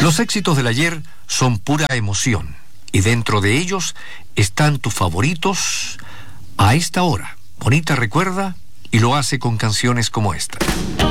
Los éxitos del ayer son pura emoción y dentro de ellos están tus favoritos a esta hora. Bonita recuerda y lo hace con canciones como esta.